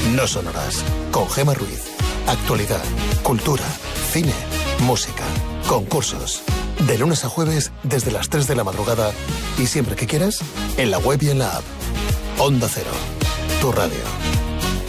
No Sonoras, con Gemma Ruiz. Actualidad, cultura, cine, música, concursos. De lunes a jueves desde las 3 de la madrugada y siempre que quieras, en la web y en la app. Onda Cero, tu radio.